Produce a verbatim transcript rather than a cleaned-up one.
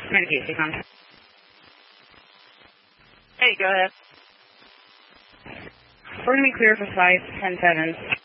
Communication contact. Hey, go ahead. We're going to be clear for flight ten seven.